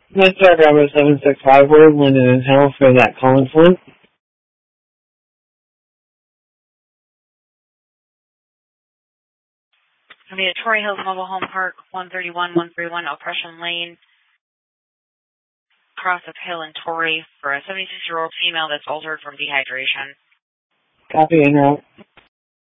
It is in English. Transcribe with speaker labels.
Speaker 1: Mr. Bravo 765 Word, Linden and Hill for that Collins one.
Speaker 2: It's going to be at Torrey Hills Mobile Home Park, 131 Oppression Lane, across the hill in Torrey, for a 76-year-old female that's altered from dehydration.
Speaker 1: Copy en route.